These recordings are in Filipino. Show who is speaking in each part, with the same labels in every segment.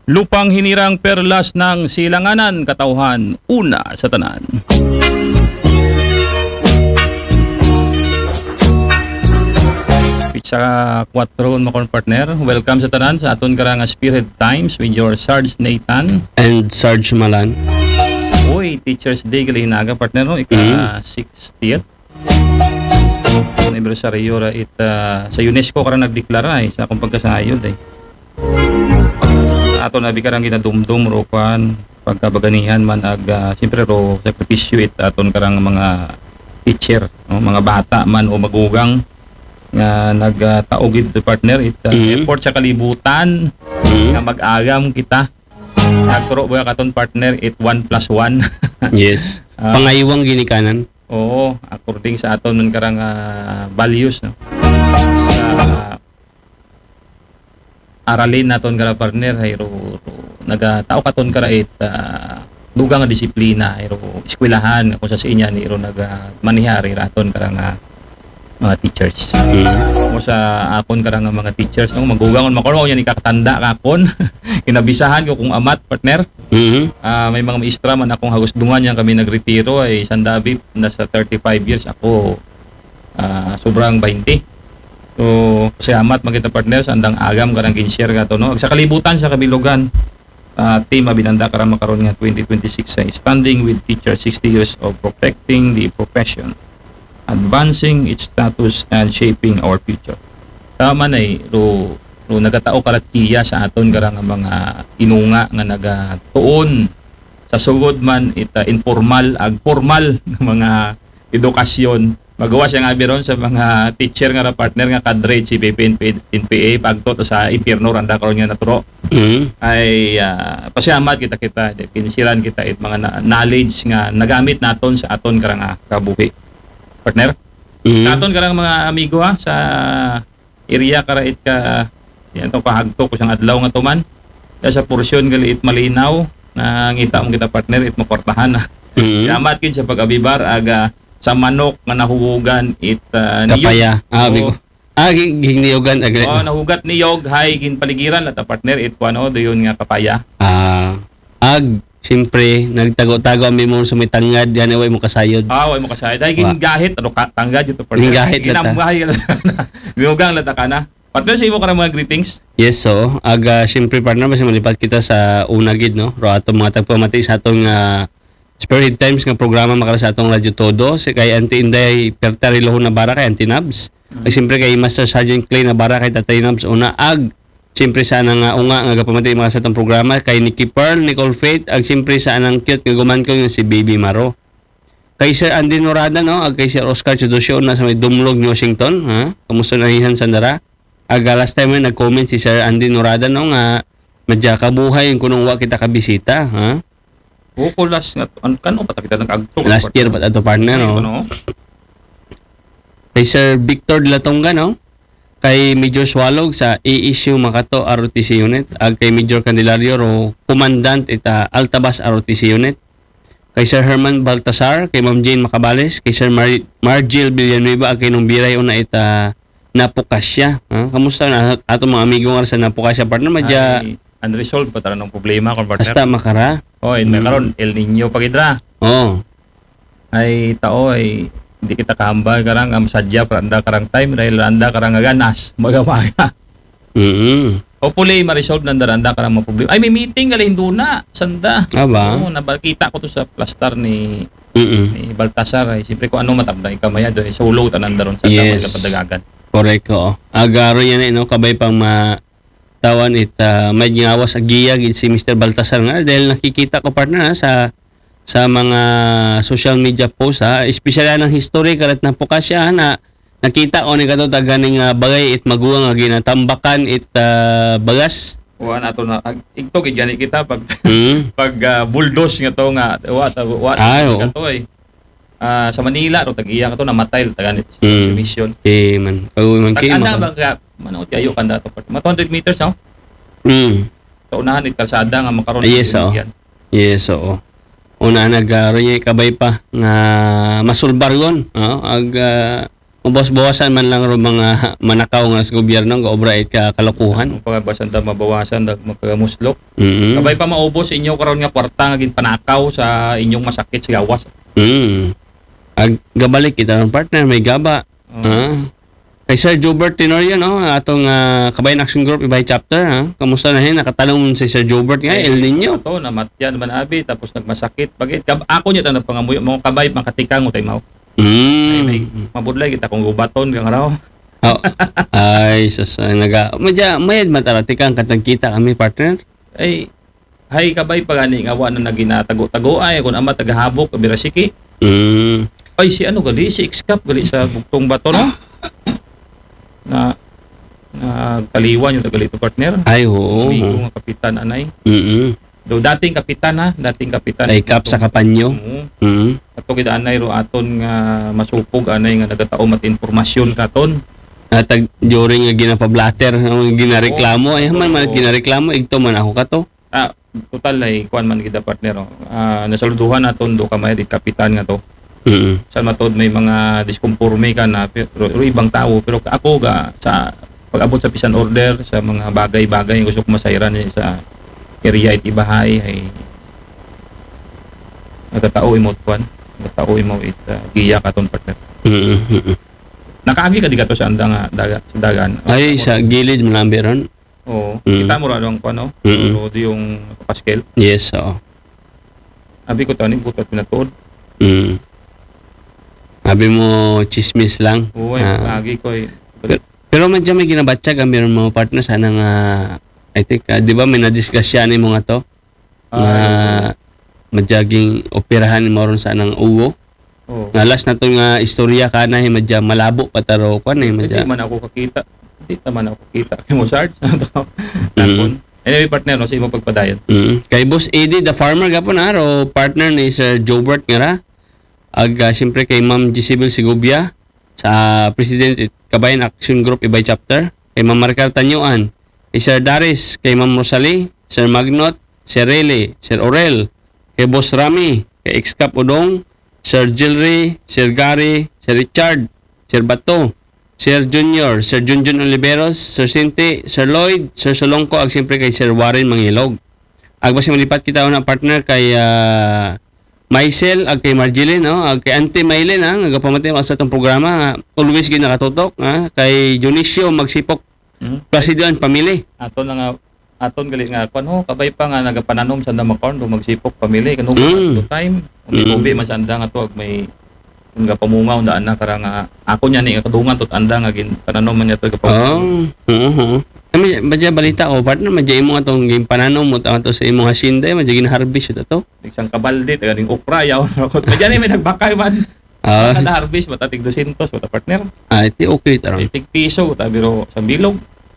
Speaker 1: Lupang hinirang perlas ng silanganan katawhan una sa tanan. Sa 4 makon partner, welcome sa tanan sa aton karang Spirit Times with your Sarge Nathan
Speaker 2: and Sarge Malan.
Speaker 1: Uy, Teachers Day gali hinaga partner no, ika 60th anniversary ra sa UNESCO karang nagdeklara sa akong pagkasayod ato na bikarang ginadumdum ro kan pagkabaganihan man ag siyempre ro sakripisyo aton karang mga teacher no? Mga bata man o magugang nga nagtaog ito partner effort sa kalibutan nga mag-agam kita nagturo ba katon partner 1+1
Speaker 2: yes pangayiwang ginikanan
Speaker 1: oo according sa aton man karang values no aralin naton kara partner hayro nagatao katon kara dugang nga disiplina hayro eskwelahan kung sa inya ni ro nagmanihari raton kara nga mga teachers. O sa akon kara nga mga teachers no magugangon makuno nya ni kakatanda kakon kinabisahan ko kung amat partner. May mga maestra man akong hagusdungan yang kami nagretiro ay sandabi nasa 35 years ako sobrang 20. So, salamat magita partners andang agam karang kin-share ka to no. Sa kalibutan sa kabilugan team abinanda karang makaron nga 2026 sa Standing with Teachers 60 Years of Protecting the Profession, Advancing its Status and Shaping our Future. Tama na ro nagatao karat kiya sa aton karang mga inunga nga nagatuon sa sugod man informal ag formal nga mga edukasyon. Magawa siya nga biron sa mga teacher nga partner nga kadre CPP NPA pagto sa impierno randa karon nga naturo. Ay pasyamat kita kinsiran kita mga knowledge nga nagamit naton sa aton karang kabuhi. Partner? Sa aton karang mga amigo sa area karait ka yan to kahagto ko siyang adlaw nga tuman. Sa porsyon gali malinaw na ngita mo kita partner maportahan. Salamat kin sa pag-abibar aga sa manok nga nahuhugan
Speaker 2: kapaya giniyugan agre
Speaker 1: nahugat niyog hay ginpaligiran at partner kuano doyon nga kapaya
Speaker 2: siyempre nagtago-tago mi mo sa may tangad yan way mo kasayod
Speaker 1: way mo kasayod dahil gingahit tangad ito partner ginamgahay ginugang lata kana partner sa imo karang mga greetings.
Speaker 2: Yes so siyempre partner mas malipat kita sa una gid no ro ato mga tagpamati sa atong Spirit Times nga programa makara sa atong Radyo Todo si kay Auntie Inday Pertarilo na bara kay Auntie Nabs. Ay siyempre kay Master Sergeant Clay na bara kay Tatay Nabs una siyempre sa nga unga nga gapamati mga sa atong programa kay Nikki Pearl, Nicole Faith ag siyempre sa anang cute nga guman ko yung si Baby Maro. Kay Sir Andy Norada no ag kay Sir Oscar Chudosyo na sa may Dumlog, Washington kamusta na hihan sandara. Ag last time nag-comment si Sir Andy Norada no nga madya kabuhay kunong wa kita kabisita
Speaker 1: Bukulas nga kano pa kita nag-agto
Speaker 2: last year ba ato partner no kay Sir Victor Latonga no kay Major Swalog sa ASU Makato ROTC Unit ag kay Major Candelario ro Commandant Altabas ROTC Unit kay Sir Herman Baltasar kay Ma'am Jane Macabales kay Sir Margil Villanueva ag kay nung biray una Napukasya kamusta na ato mga amigo nga sa Napukasya partner madya
Speaker 1: unresolved pa tara ng problema kung partner.
Speaker 2: Basta makara.
Speaker 1: May karon El Nino pagidra. Ay tao ay hindi kita kahambal karang sadya paranda karang time dahil randa karang ganas magamaga. Hopefully ma-resolve nanda randa karang mga problema. Ay may meeting gali hinduna sanda. Nabakita ko to sa plaster ni Baltasar ay siyempre ko ano matabday kamaya do solo tanan daron sa tamang padagagan.
Speaker 2: Correct ko. Agaro yan kabay pang tawan may gingawas agiyag si Mr. Baltasar nga dahil nakikita ko partner sa mga social media post especially ng history karat Napukasya na nakita ko ni kato taganing bagay maguwang nga ginatambakan bagas
Speaker 1: nato na igto gid kita pag bulldoze nga to nga to sa Manila ro tag-iya kato namatay taganit si mission
Speaker 2: man man kay
Speaker 1: manot ayo kanda to 200 meters sa unahan it kalsada nga makaron
Speaker 2: yes oo una nagaro kabay pa nga masulbargon ag mabos-bawasan man lang ro mga manakaw nga sa gobyerno nga obra it ka kalokohan.
Speaker 1: Ang pagabasan ta mabawasan dag magkagamuslok.
Speaker 2: Mm.
Speaker 1: Kabay pa maubos inyo karon nga kwarta nga gin panakaw sa inyong masakit sa gawas.
Speaker 2: Ag gabalik kita ng partner may gaba. Kay Sir Jobert Tenorio no atong Kabayan Action Group Ibay chapter kamusta na hin nakatanong si Sir Jobert nga El Nino.
Speaker 1: Ato namatyan man abi tapos nagmasakit bagit ako nya tanang pangamuyo mo kabay makatikang utay mao. Ay, mabudlay kita kung gubaton kang raw.
Speaker 2: Ay naga mayad mataratikang katagkita kami partner.
Speaker 1: Ay hay kabay pagani nga wa na naginatago-tago ay kun ama tagahabok birasiki. Ay si ano gali si X-Cup gali sa bugtong bato no. Na kaliwan yung tagalito partner.
Speaker 2: Ay oo.
Speaker 1: Amigo nga kapitan anay. Do dating kapitan
Speaker 2: Ay kap sa kapanyo.
Speaker 1: Ato gid anay ro aton nga masupog anay nga nagatao mat informasyon katon.
Speaker 2: Atag during nga ginapablatter ang ginareklamo ay man ginareklamo igto man ako kato.
Speaker 1: Total ay kuan man gid partner. Nasaluduhan naton do kamay di kapitan nga to. Sa matod may mga diskumporme ka na pero ibang tao pero ako ga sa pag-abot sa pisan order sa mga bagay-bagay nga gusto ko masayran sa area it ibahay ay natatao imot kuan natatao imo it giya katon partner. Nakaagi ka di ka to sa andang sa dagan.
Speaker 2: Ay sa gilid malambi ron.
Speaker 1: Oo. Kita mo ra ang kuan no. So di yung paskel.
Speaker 2: Yes oo.
Speaker 1: Abi ko tani butot pinatuod.
Speaker 2: Abi mo chismis lang.
Speaker 1: Oo, agi ko ay.
Speaker 2: Pero medyo may ginabatsa kami ron mga partner sana nga I think di ba may na-discuss yan mo nga to? Madyaging operahan mo ron sa nang ugo. Nga last na to nga istorya ka na madya malabo pataro pa na madya.
Speaker 1: Hindi man ako kakita. Hindi naman ako kakita. Kay mo Sarge. Anyway partner no sa imong pagpadayon.
Speaker 2: Kay Boss Eddie the farmer gapon ro partner ni Sir Jobert nga ra. Ag siyempre kay Ma'am Gisibel Sigubia sa President Kabayan Action Group Ibay Chapter, kay Ma'am Marcar Tanyuan, kay Sir Daris, kay Ma'am Rosalie, Sir Magnot, Sir Rele, Sir Orel, kay Boss Rami, kay X-Cap Udong, Sir Jilry, Sir Gary, Sir Richard, Sir Bato, Sir Junior, Sir Junjun Oliveros, Sir Sinti, Sir Lloyd, Sir Solongko, ag siyempre kay Sir Warren Mangilog. Ag basi malipat kita na partner kay Maisel ag kay Marjeline no ag kay Auntie Maylin nga gapamatay sa itong programa always gid nakatutok kay Dionisio Magsipok President Pamili
Speaker 1: aton nga aton gali nga kuan kabay pa nga nagapananom sa Damacorn do Magsipok Pamili kanung to time ubi man sa anda nga to ag may nga pamungaw daan na karang ako nya ni nga kadungan tot anda nga gin pananom man niya to
Speaker 2: gapamungaw Madya balita ko, partner, madya imo nga itong pananom mo to sa imong hasinda, madya gina-harvest ito.
Speaker 1: Isang kabaldi, tagaling okra, yaw. Madya na may nagbakay man. Kada harvest, matatig 200, mata partner.
Speaker 2: Iti okay tarong.
Speaker 1: Itig piso, tabiro sa bilog.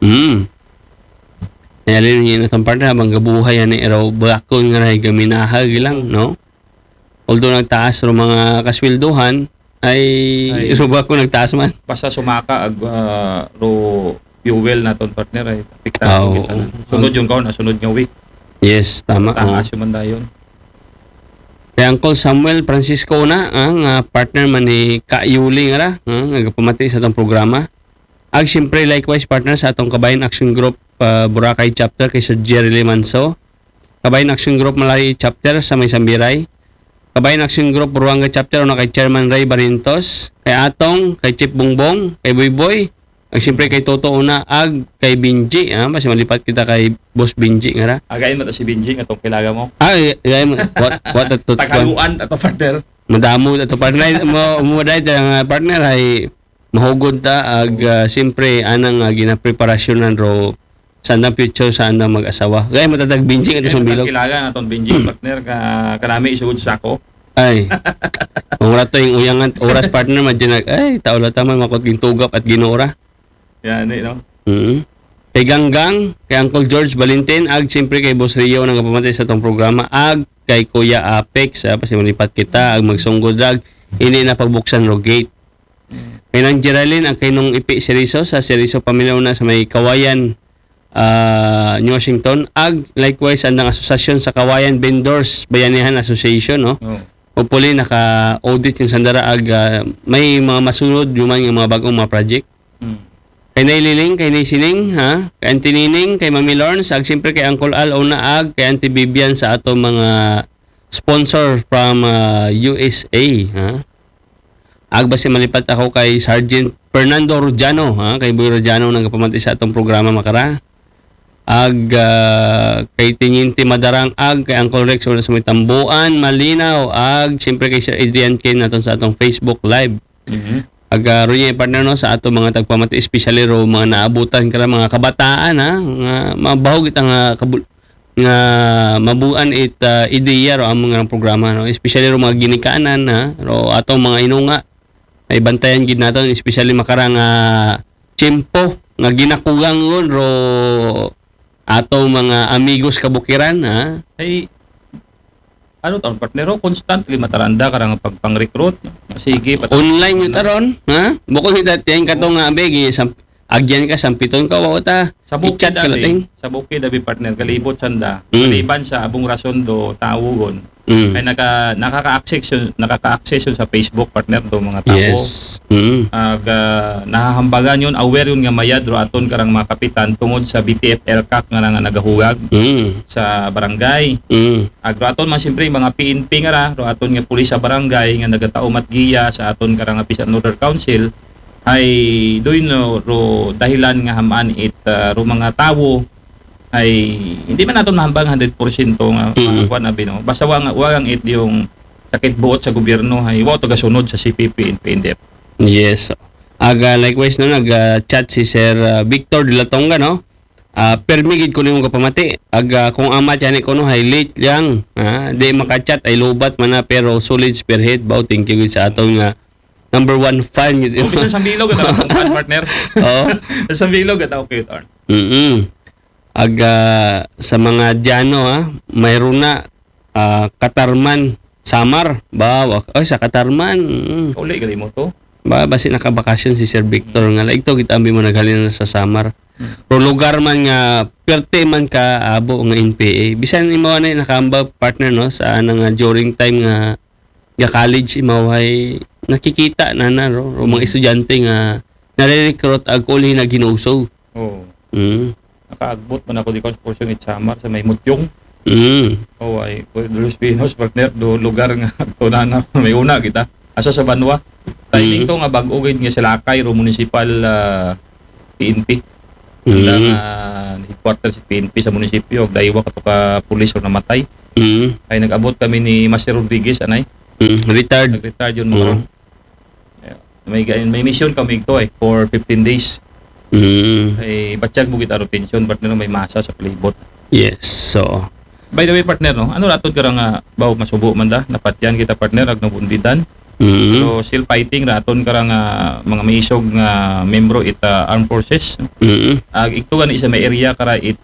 Speaker 2: Nayalin yun itong partner, habang gabuhay yan eraw, bakon nga rin gaminahag lang, no? Although nagtaas ro mga kaswilduhan, ay ruba ko nagtaas man.
Speaker 1: Basta sumaka, ro fuel naton partner ay apektado kita na. Sunod yung kaon, sunod nga week.
Speaker 2: Yes, tama.
Speaker 1: Taas yung mandayon.
Speaker 2: Kaya Uncle Samuel Francisco na, ang partner man ni Ka Yuli nga ra, nagpamati sa itong programa. Ag siyempre likewise partner sa atong Kabayan Action Group Boracay Chapter kay Sir Jerry Limanso. Kabayan Action Group Malay Chapter sa May Sambiray. Kabayan Action Group Buruanga Chapter na kay Chairman Ray Barintos. Kay Atong, kay Chip Bongbong, kay Boyboy. Ag siyempre kay Toto Una, ag kay Binji, basta malipat kita kay Boss Binji nga ra.
Speaker 1: Agayin mo ta si Binji nga tong kilaga mo.
Speaker 2: Agayin mo. What ato
Speaker 1: Tagaluan ato partner.
Speaker 2: Madamo ato partner mo dai nga partner ay mahugod ta ag siyempre anang ginapreparasyonan ro sa andang future sa andang mag-asawa. Gaya matatag Binji nga sa bilog.
Speaker 1: Kilaga natong Binji partner kanami isugod sa ako.
Speaker 2: Ay. Kung rato yung uyangan oras partner madyan ay taula tama makot gintugap at ginora.
Speaker 1: Yan no.
Speaker 2: Kay Ganggang, kay Uncle George Valentin, ag siyempre kay Boss Rio nang pamatay sa itong programa, ag kay Kuya Apex, kasi malipat kita, ag magsunggod ag, hindi na pagbuksan ro gate. Kay nang Geraldine, ag kay nung Ipi Seriso, sa Seriso Pamilyaw na sa may Kawayan, New Washington, ag likewise andang asosasyon sa Kawayan Vendors Bayanihan Association, no? hopefully naka-audit yung sandara ag may mga masunod yung mga bagong mga project. Kay Naililing, kay Naisining, ha? Kay Auntie Nining, kay Mami Lawrence, ag siyempre kay Uncle Al Onaag, kay Auntie Bibian sa ato mga sponsor from USA, ha? Ag basi malipat ako kay Sergeant Fernando Rujano, ha? Kay Boy Rujano nang kapamati sa atong programa makara. Ag kay Tiniente Madarang, ag kay Uncle Rex sa may Tambuan, Malinaw, ag siyempre kay Sir Adrian Ken naton sa atong Facebook Live. Ag ronye partner no sa ato mga tagpamati especially ro mga naabutan kara mga kabataan ha nga mabahog ita nga mabuan it ideya ro ang mga programa no especially ro mga ginikanan ha ro atong mga inunga ay bantayan gid naton especially makarang tiyempo nga ginakugang ngon ro atong mga amigos kabukiran ha
Speaker 1: Ay, ano taon partnero, constant, mataranda ka nga pagpang-recruit. Sige,
Speaker 2: online yung taron ha bukod ita tiyan katong begi agyan ka sampiton ka wata
Speaker 1: sa bukid
Speaker 2: i-chat ka lating
Speaker 1: sa bukid abi partner kalibot sanda maliban sa abong rason do tawugon ay nakaka-access yun sa Facebook partner do mga tao.
Speaker 2: Yes.
Speaker 1: Ag nahahambagan yun, aware yun nga mayad ro aton karang mga kapitan tungod sa BTF LCAC nga nagahugag sa barangay. Ag ro aton man siyempre mga PNP nga ra ro aton nga pulis sa barangay nga nagatao matgiya sa aton karang Peace and Order Council ay doon ro dahilan nga hamaan it ro mga tawo ay hindi man naton mahambang 100% nga kuan abi no basta wagang it yung sakit buot sa gobyerno ay wa to gasunod sa CPP and PNDF.
Speaker 2: Yes. Aga likewise no nag-chat si Sir Victor de la Tonga no. Permigid ko nimo kapamati. Aga kung ama tiyan ko no highlight lang. Di maka-chat ay lobat man na pero solid spearhead ba thank you sa atong number 1 fan yun.
Speaker 1: Bisan sa bilog ata ang fan partner.
Speaker 2: Oo.
Speaker 1: Sa bilog ata okay turn.
Speaker 2: Aga sa mga Diano mayroon na Katarman Samar ba sa Katarman.
Speaker 1: Uli gali mo to.
Speaker 2: Ba basi nakabakasyon si Sir Victor nga like to kita ambi mo naghalin na sa Samar. Pero lugar man nga perte man ka abo nga NPA. Bisan imo na nakamba partner no sa nga during time nga college imo ay nakikita na ro mga estudyante nga nare-recruit ag uli na ginuso.
Speaker 1: Oh. Nakaagbot man ako di ko sa portion ni Samar sa may Mutyong. Oh ay Los Pinos partner do lugar nga tunana may una kita asa sa Banwa. Timing to nga bag-o gid nga Silakay ro municipal PNP. Ang headquarters si PNP sa munisipyo daywa kato ka pulis ro namatay. Ay nag-abot kami ni Master Rodriguez anay.
Speaker 2: Retired.
Speaker 1: Nag-retired yun mo. May mission kami ito for 15 days. Ay batsyag bugit aro pension partner may masa sa palibot.
Speaker 2: Yes. So
Speaker 1: by the way partner no, ano ratod ka nga baw masubo man da napatyan kita partner ag nabundidan. So still fighting raton ka nga mga maisog nga membro it armed forces. Ag ito gani sa may area kara it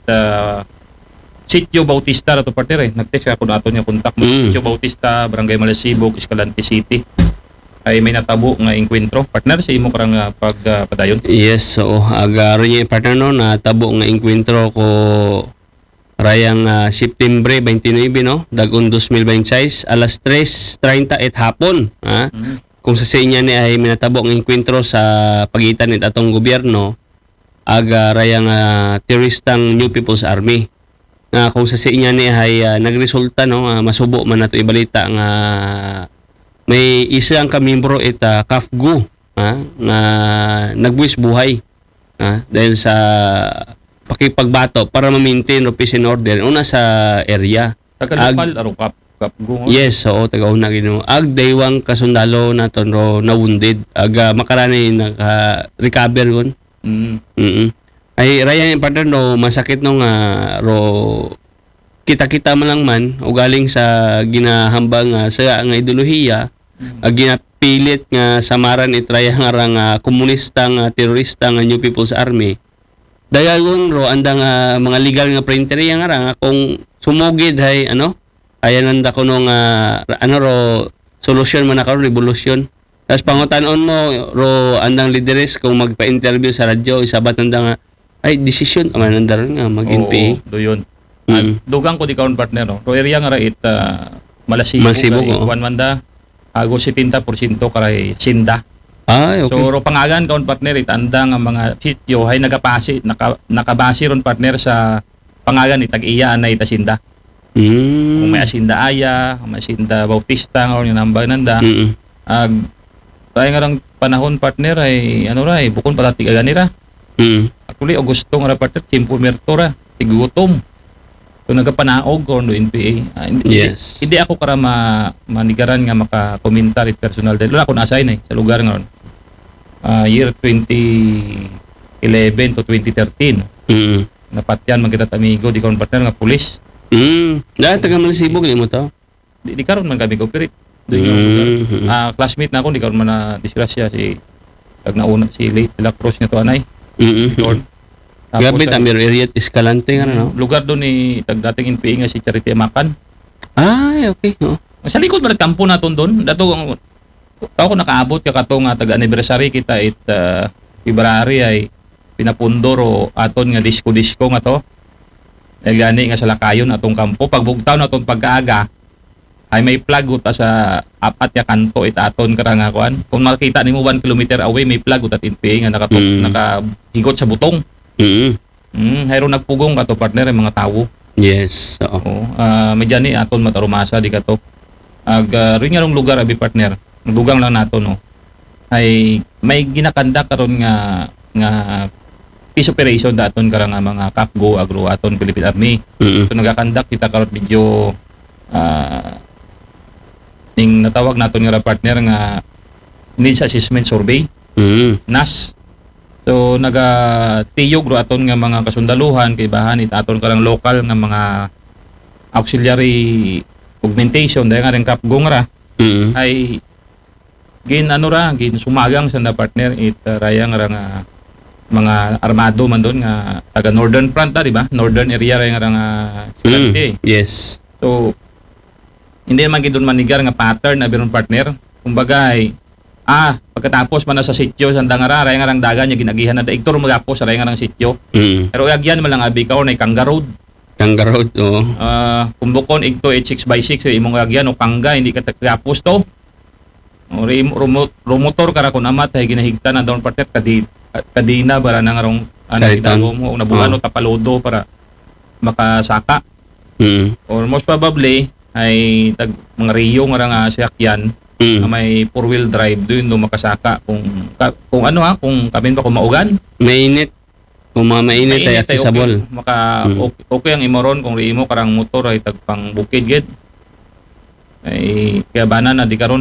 Speaker 1: Sitio Bautista rato partner nag-text ako naton nga kontak mo Sitio Bautista, Barangay Malasibog, Escalante City. Ay may natabo nga enkwentro partner sa imo karang pagpadayon.
Speaker 2: Yes, so aga ron partner no natabo nga enkwentro ko rayang September 29 no dagon 2026 alas 3:30 hapon kung sa inya ni ay minatabo nga enkwentro sa pagitan nit atong gobyerno aga rayang teroristang New People's Army nga kung sa inya ni ay nagresulta no masubo man nato ibalita nga may isang kamembro ita Kafgu nga nagbuwis buhay dahil sa pakipagbato para ma-maintain o peace and order una sa area.
Speaker 1: Taga-lokal aro Kafgu.
Speaker 2: Yes, oo taga-una gino. Ag daywang kasundalo naton ro na wounded. Aga makarani naka-recover gon. Ay raya yung partner no masakit no nga ro kita-kita man lang man o galing sa ginahambang sa nga ideolohiya ginapilit nga samaran itraya nga komunista nga terorista nga New People's Army dayagon ro andang mga legal nga printeriya nga kung sumugid hay ayan anda ko nung ro solusyon man nakaroon revolusyon tapos pangutanon mo ro andang lideres kung magpa-interview sa radyo isabat andang ay decision man andang nga mag-NPA
Speaker 1: do yun. Dugang ko di karon partner no ro area nga ra it
Speaker 2: Malsibog,
Speaker 1: kay
Speaker 2: oo.
Speaker 1: Juan Manda ago 70% karay sinda.
Speaker 2: Ay, okay.
Speaker 1: So ro pangagan kaon partner itanda nga mga sityo hay nakabase ron partner sa pangagan itag-iya na itasinda. Kung may asinda Aya, kung may asinda Bautista or yung nambag nanda.
Speaker 2: Mm.
Speaker 1: Ag tayo nga lang panahon partner ay ano ra bukon pala tigagan nira.
Speaker 2: Mm.
Speaker 1: Actually Augusto nga ra partner timpo merto ra tigutom. So nagapanaog ko no NPA.
Speaker 2: Yes.
Speaker 1: Hindi ako kara manigaran nga maka-komentar it personal dahil wala ko na-assign sa lugar ngayon. Year 2011 to 2013.
Speaker 2: Mm.
Speaker 1: Napatyan man kita amigo di karon partner nga pulis.
Speaker 2: Dahil taga Malsibog mo to?
Speaker 1: Di karon man kami cooperate. Doon yung lugar. Classmate na ako di karon man na disgrasya si tag nauna si late De La Cruz nito anay. Doon.
Speaker 2: Gabi tamir area Escalante nga no.
Speaker 1: Lugar doon ni tag dating NPA nga si Charity Amakan.
Speaker 2: Ay, okay. Oh.
Speaker 1: Sa likod man kampo naton doon. Dato ang ako nakaabot ka kato nga tag anniversary kita February ay pinapundor o aton nga disco nga to. Gani nga sa lakayon atong kampo pagbugtaw natong pagkaaga ay may flag uta sa apat ya kanto aton karang kuan. Kung makita nimo 1 kilometer away may flag uta NPA nga nakahigot sa butong. Hayro nagpugong kato partner ang mga tawo.
Speaker 2: Yes. Oo.
Speaker 1: May dyan aton matarumasa di kato. Rin nga nung lugar abi partner. Dugang lang nato no. Ay may ginakandak karon nga peace operation daton karang mga Capgo agro aton Philippine Army. So nagakandak kita karon medyo ning natawag naton nga partner nga needs assessment survey. NAS. So nagatiyog ro aton nga mga kasundaluhan kay bahan aton karang local nga mga auxiliary augmentation dahil nga rin Capgo nga ra ay gin sumagang sa na partner raya nga mga armado man doon nga taga Northern Front di ba? Northern area raya nga Silante.
Speaker 2: Yes.
Speaker 1: So hindi naman gid doon manigar nga pattern na biron partner. Kumbaga pagkatapos man na sa sitio sa Dangara raya nga dagan nya ginagihan na daigtor magapos raya nga sityo. Pero agyan man lang abi ka na Kanga Road.
Speaker 2: Kanga Road, oo.
Speaker 1: Kumbukon igto 6x6 imong agyan o Kanga hindi ka tagapos to. Rumotor kara kun amat ay ginahigta na down partner kadina para nang arong gitago mo nabuhan o tapalodo para makasaka. Or most probably ay mga Rio nga sasakyan na may 4-wheel drive doon makasaka kung kung kabin ba kung maugan.
Speaker 2: Mainit. Kung mainit ay accessible.
Speaker 1: Okay ang imoron kung imo karang motor ay tagpang bukid gid. Ay kaya bana na di karon